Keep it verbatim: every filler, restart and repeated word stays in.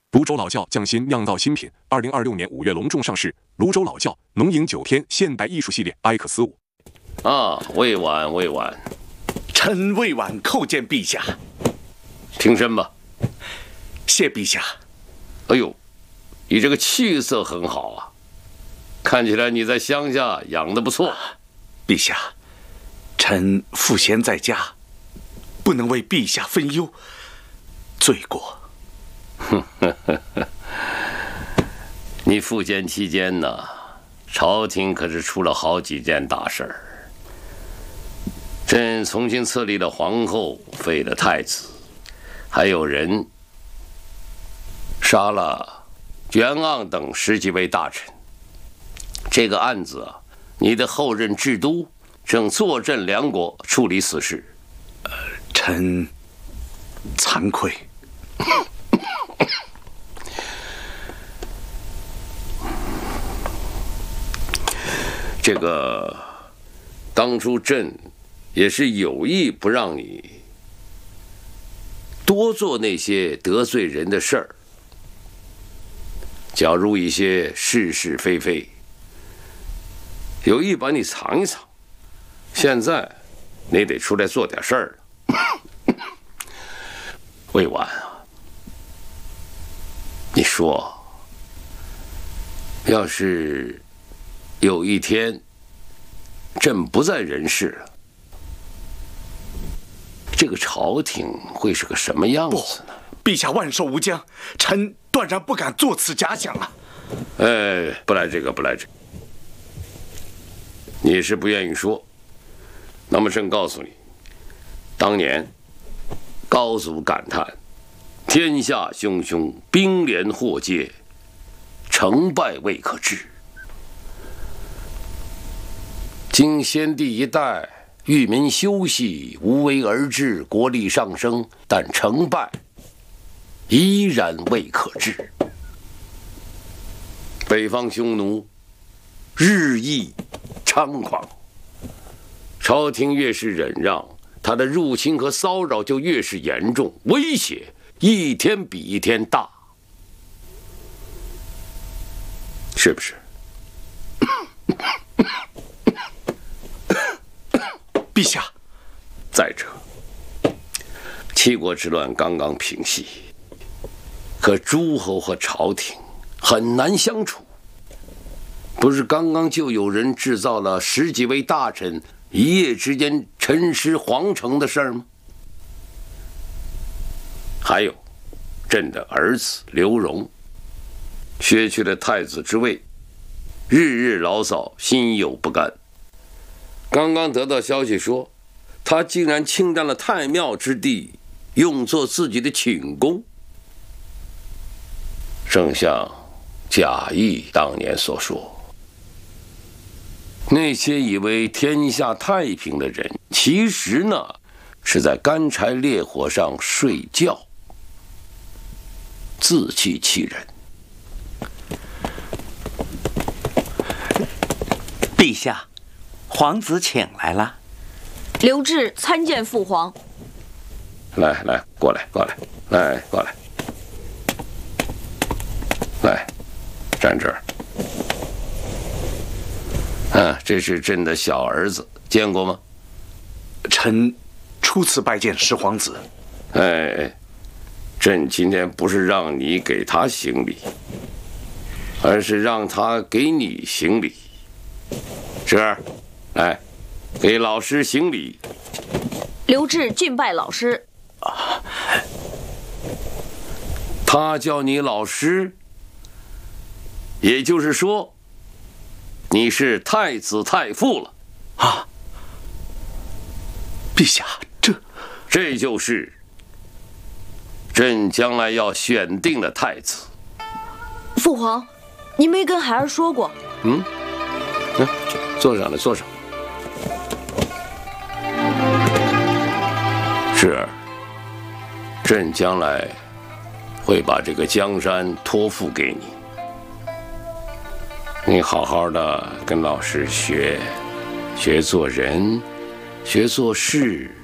泸州老窖匠心酿造新品，二零二六年五月隆重上市。泸州老窖浓饮九天现代艺术系列 X 五。 啊，未晚未晚， 臣未晚叩见陛下。 挺身吧。 谢陛下。 哎呦，你这个气色很好啊，看起来你在乡下养得不错。 陛下，臣赋闲在家，不能为陛下分忧，罪过。 哼呵呵呵，你赋闲期间呢，朝廷可是出了好几件大事儿。朕重新册立了皇后，废了太子，还有人杀了袁盎等十几位大臣。这个案子啊，你的后任治都正坐镇梁国处理此事。 呃，臣惭愧。 这个当初朕也是有意不让你多做那些得罪人的事儿，搅入一些是是非非，有意把你藏一藏。现在你得出来做点事儿了。未晚啊，你说，要是有一天朕不在人世了，这个朝廷会是个什么样子呢？ 陛下万寿无疆，臣断然不敢作此假想啊！ 哎，不来这个，不来这个。你是不愿意说，那么朕告诉你，当年高祖感叹：天下汹汹，兵连祸结，成败未可知。经先帝一代，裕民休息，无为而治，国力上升，但成败依然未可知。北方匈奴日益猖狂，朝廷越是忍让，他的入侵和骚扰就越是严重，威胁一天比一天大，是不是？ 陛下， 再者，七国之乱刚刚平息，可诸侯和朝廷很难相处。不是刚刚就有人制造了十几位大臣一夜之间沉尸皇城的事儿吗？还有，朕的儿子刘荣削去了太子之位，日日牢骚，心有不甘。刚刚得到消息说，他竟然侵占了太庙之地，用作自己的寝宫。正像贾谊当年所说，那些以为天下太平的人，其实呢是在干柴烈火上睡觉，自欺欺人。 陛下，皇子请来了。 刘志参见父皇。 来来，过来过来，来过来，来，站这儿。啊，这是朕的小儿子，见过吗？ 臣初次拜见十皇子。 哎，朕今天不是让你给他行礼，而是让他给你行礼。侄儿，来，给老师行礼。 刘志敬拜老师。 他叫你老师，也就是说，你是太子太傅了。 啊，陛下，这这就是朕将来要选定的太子。 父皇，您没跟孩儿说过。 嗯，嗯，坐上来，坐上。是儿，朕将来会把这个江山托付给你，你好好的跟老师学，学做人，学做事，